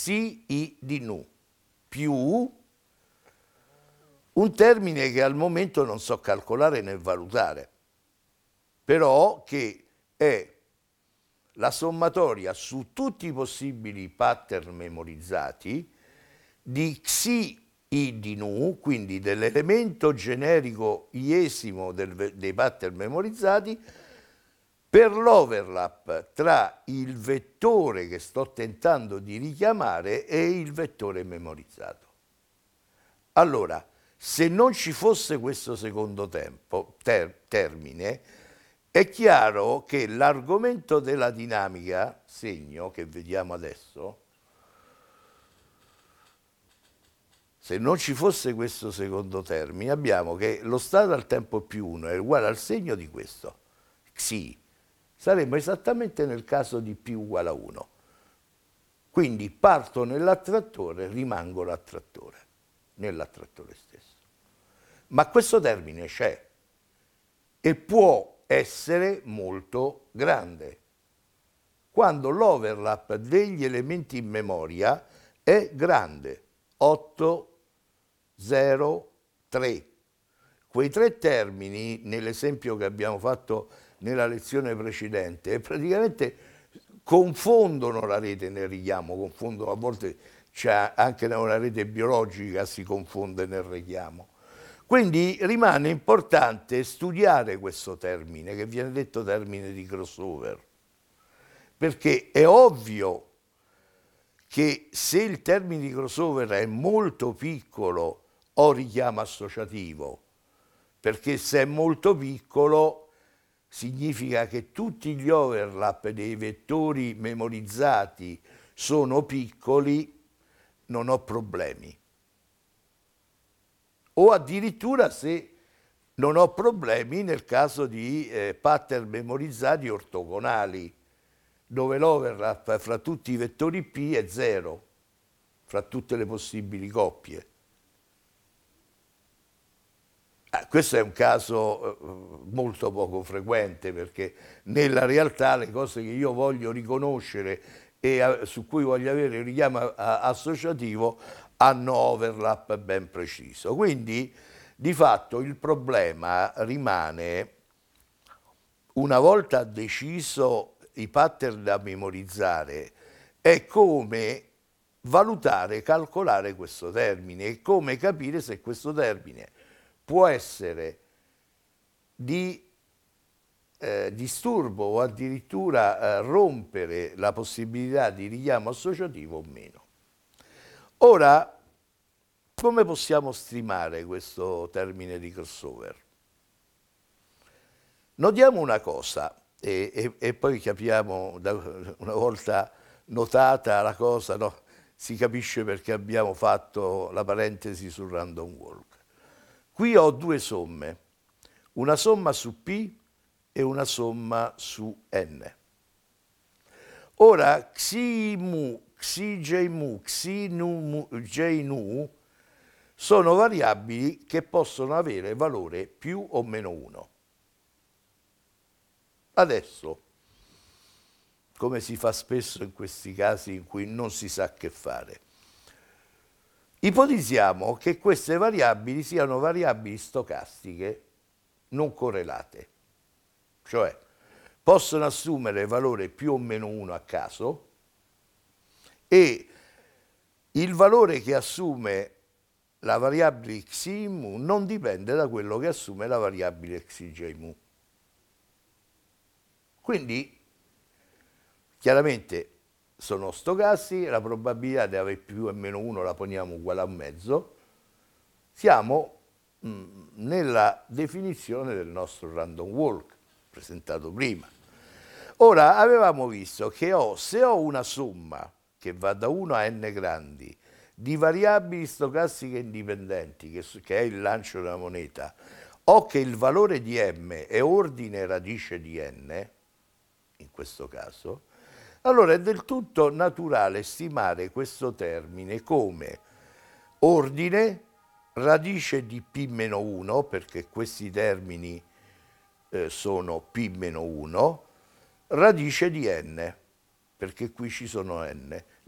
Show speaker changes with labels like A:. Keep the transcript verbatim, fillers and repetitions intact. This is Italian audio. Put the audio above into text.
A: xi i di nu più un termine che al momento non so calcolare né valutare, però che è la sommatoria su tutti i possibili pattern memorizzati di xi i di nu, quindi dell'elemento generico iesimo del, dei pattern memorizzati, per l'overlap tra il vettore che sto tentando di richiamare e il vettore memorizzato. Allora, se non ci fosse questo secondo tempo, ter, termine, è chiaro che l'argomento della dinamica, segno, che vediamo adesso, se non ci fosse questo secondo termine, abbiamo che lo stato al tempo più uno è uguale al segno di questo, xi. Saremmo esattamente nel caso di p uguale a uno. Quindi parto nell'attrattore, rimango l'attrattore, nell'attrattore stesso. Ma questo termine c'è e può essere molto grande quando l'overlap degli elementi in memoria è grande, otto, zero, tre. Quei tre termini, nell'esempio che abbiamo fatto nella lezione precedente, praticamente confondono la rete nel richiamo, confondono, a volte c'è anche una rete biologica si confonde nel richiamo. Quindi rimane importante studiare questo termine, che viene detto termine di crossover, perché è ovvio che se il termine di crossover è molto piccolo ho richiamo associativo, perché se è molto piccolo significa che tutti gli overlap dei vettori memorizzati sono piccoli, non ho problemi. O addirittura se non ho problemi nel caso di eh, pattern memorizzati ortogonali, dove l'overlap fra tutti i vettori P è zero, fra tutte le possibili coppie. Ah, questo è un caso eh, molto poco frequente, perché nella realtà le cose che io voglio riconoscere e a, su cui voglio avere un richiamo a, a, associativo hanno overlap ben preciso. Quindi di fatto il problema rimane, una volta deciso i pattern da memorizzare, è come valutare, calcolare questo termine e come capire se questo termine può essere di eh, disturbo o addirittura eh, rompere la possibilità di richiamo associativo o meno. Ora, come possiamo stimare questo termine di crossover? Notiamo una cosa e, e, e poi capiamo, una volta notata la cosa, no, si capisce perché abbiamo fatto la parentesi sul random walk. Qui ho due somme, una somma su P e una somma su N. Ora, xi mu, xi j mu, xi nu j nu sono variabili che possono avere valore più o meno uno. Adesso, come si fa spesso in questi casi in cui non si sa che fare, ipotizziamo che queste variabili siano variabili stocastiche non correlate, cioè possono assumere valore più o meno uno a caso e il valore che assume la variabile xi mu non dipende da quello che assume la variabile xj mu. Quindi, chiaramente sono stocastici, la probabilità di avere più o meno uno la poniamo uguale a mezzo, siamo mh, nella definizione del nostro random walk, presentato prima. Ora, avevamo visto che ho, se ho una somma che va da uno a n grandi, di variabili stocastiche indipendenti, che, che è il lancio della moneta, o che il valore di m è ordine radice di n, in questo caso, allora è del tutto naturale stimare questo termine come ordine radice di p meno uno, perché questi termini eh, sono p meno uno, radice di n, perché qui ci sono n.